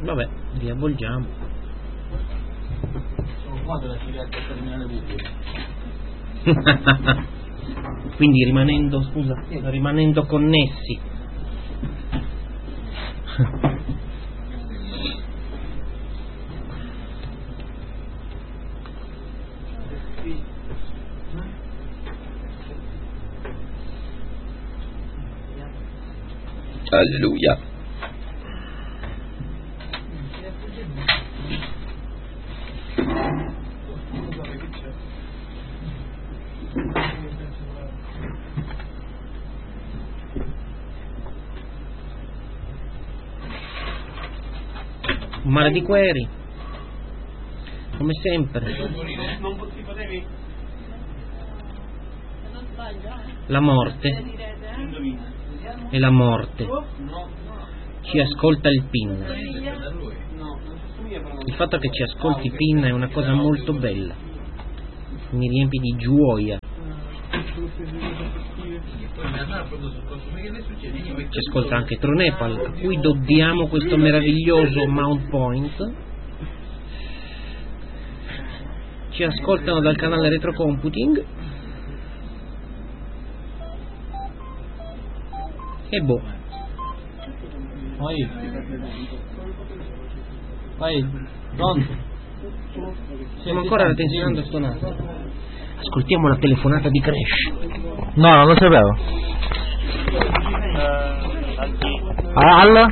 Vabbè, riavvolgiamo. Sono qua della civetta terminale buco. Quindi rimanendo connessi. Alleluia. Un mare di queri, come sempre. La morte e la morte ci ascolta il PIN. Il fatto che ci ascolti PIN è una cosa molto bella, mi riempie di gioia. Ci ascolta anche Tronepal, a cui dobbiamo questo meraviglioso Mount Point. Ci ascoltano dal canale Retrocomputing. E boh. Vai, pronto? Stiamo ancora retenzionando sto naso. Ascoltiamo la telefonata di Crash. No, non lo sapevo. Al?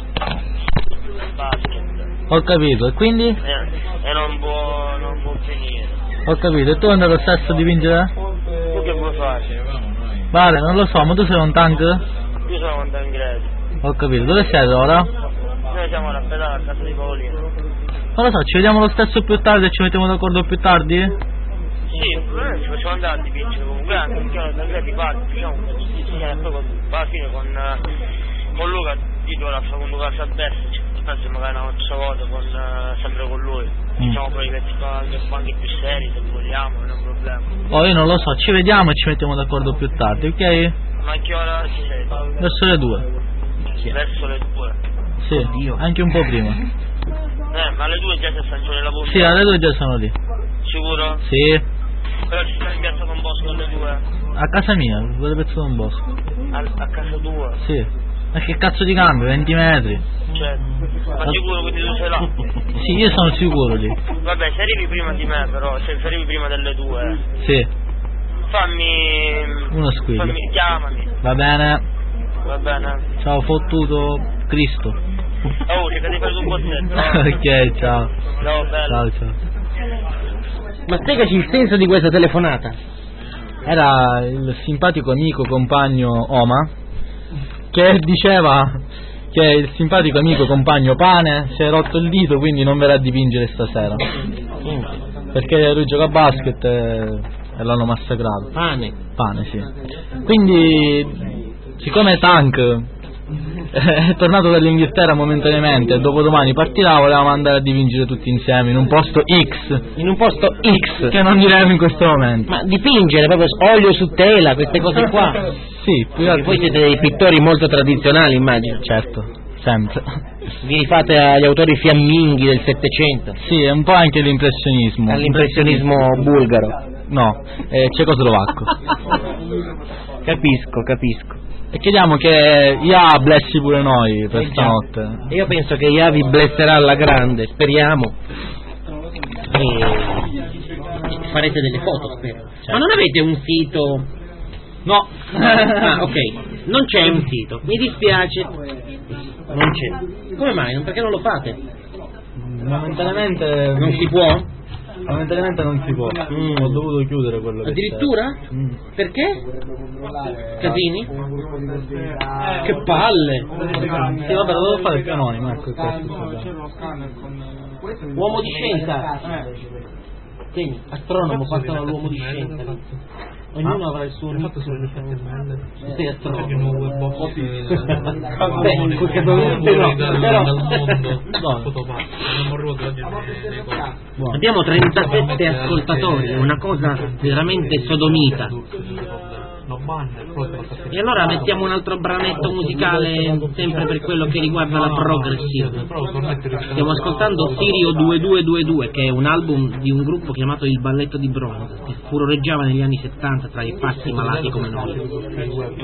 Ho capito, e quindi? E non può finire. Ho capito, e tu andai lo stesso di vincere? Tu che vuoi fare? Vale, non lo so, ma tu sei un tank? Io sono un tangrete. Ho capito, dove siete ora? Noi siamo a pedale a casa di Paolino. Non lo so, ci vediamo lo stesso più tardi e ci mettiamo d'accordo più tardi? Sì, il problema è che ci facciamo andare a dipingere comunque anche perché noi tangreti parti, diciamo, e poi alla fine con Luca Tito la seconda casa a destra, penso magari una altra volta sempre con lui. Diciamo poi i pezzi anche più seri se vogliamo, non è un problema. Oh, io non lo so, ci vediamo e ci mettiamo d'accordo più tardi, ok? Ma a che ora ci sei? Verso le 2. Verso le 2? Sì, Oddio. anche un po' prima. Ma alle 2 già si sta giù nella punta? Sì, alle 2 già sono lì. Sicuro? Sì. Però ci stai in piazza Don Bosco alle 2? A casa mia, quelle pezzo Don Bosco. A casa tua? Sì. Ma che cazzo di cambio? 20 metri? Certo. Ma sicuro quindi tu sei là? Sì, io sono sicuro lì. Vabbè, se arrivi prima di me però, se arrivi prima delle 2, Sì. fammi... Uno squillo. Chiamami. Va bene. Va bene. Ciao fottuto Cristo. Oh, cerca di fare un bozzetto. Ok, ciao. Ciao, bello. Ciao. Ma spiegaci il senso di questa telefonata. Era il simpatico amico compagno Oma che diceva che il simpatico amico compagno Pane si è rotto il dito, quindi non verrà a dipingere stasera perché lui gioca a basket e l'hanno massacrato. Pane, sì. Quindi siccome Tank è tornato dall'Inghilterra momentaneamente e dopodomani partirà, volevamo andare a dipingere tutti insieme in un posto X. in un posto X. Che non diremo in questo momento. Ma dipingere proprio olio su tela, queste cose qua. Sì, più Perché voi siete dei pittori molto tradizionali, immagino. certo, sempre. Vi rifate agli autori fiamminghi del Settecento. Sì, è un po' anche l'impressionismo. All'impressionismo bulgaro. No, cecoslovacco. Capisco. E chiediamo che Ia blessi pure noi per stanotte. E io penso che Ia vi blesserà alla grande, speriamo. E farete delle foto, spero. Certo. Ma non avete un sito? No. Ah, ok. Non c'è un sito. Mi dispiace. Non c'è. Come mai? Perché non lo fate? Momentaneamente Non si può? Momentaneamente non si può. Ho dovuto chiudere quello che Addirittura? c'era. Perché? Casini? Che palle! Sì, vabbè, lo devo fare più anonimo, ecco questo. Uomo di scienza! Tieni, astronomo, passano all'uomo di scienza. Ognuno avrà il suo nick. Sei astronomo. Vabbè, perché abbiamo 37 ascoltatori, è una cosa veramente sodomita. E allora mettiamo un altro branetto musicale sempre per quello che riguarda la progressive. Stiamo ascoltando Sirio 2222, che è un album di un gruppo chiamato Il Balletto di Bronzo, che furoreggiava negli anni 70 tra i pazzi malati come noi.